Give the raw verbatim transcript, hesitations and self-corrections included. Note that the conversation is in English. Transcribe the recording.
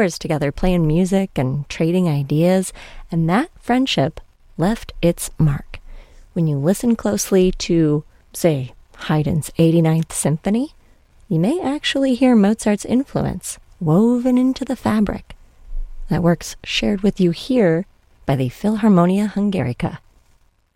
hours together playing music and trading ideas, and that friendship left its mark. When you listen closely to, say, Haydn's eighty-ninth Symphony, you may actually hear Mozart's influence woven into the fabric. That work's shared with you here by the Philharmonia Hungarica.